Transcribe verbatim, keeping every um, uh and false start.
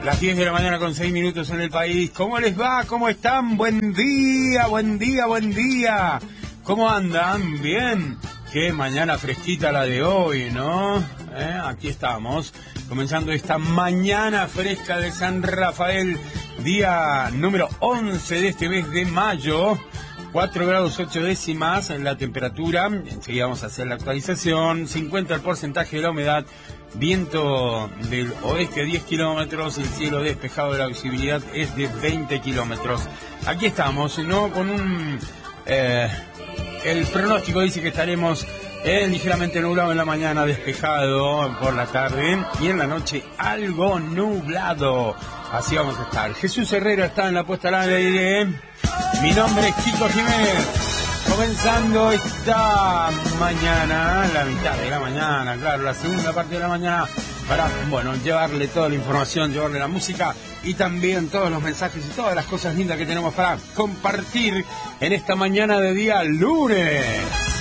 Las diez de la mañana con seis minutos en el país. ¿Cómo les va? ¿Cómo están? Buen día, buen día, buen día. ¿Cómo andan? Bien. Qué mañana fresquita la de hoy, ¿no? ¿Eh? Aquí estamos, comenzando esta mañana fresca de San Rafael, día número once de este mes de mayo. cuatro grados ocho décimas en la temperatura. Enseguida vamos a hacer la actualización. cincuenta el porcentaje de la humedad. Viento del oeste diez kilómetros. El cielo despejado, la visibilidad es de veinte kilómetros. Aquí estamos, ¿no? Con un... Eh, el pronóstico dice que estaremos eh, ligeramente nublado en la mañana, despejado por la tarde. Y en la noche algo nublado. Así vamos a estar. Jesús Herrera está en la puesta al aire. Mi nombre es Kiko Jiménez. Comenzando esta mañana, la mitad de la mañana, claro, la segunda parte de la mañana, para, bueno, llevarle toda la información, llevarle la música y también todos los mensajes y todas las cosas lindas que tenemos para compartir en esta mañana de día lunes.